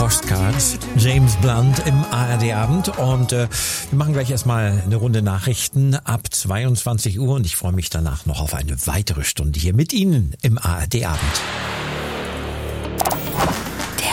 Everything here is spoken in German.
Postcards, James Blunt im ARD-Abend und wir machen gleich erstmal eine Runde Nachrichten ab 22 Uhr und ich freue mich danach noch auf eine weitere Stunde hier mit Ihnen im ARD-Abend.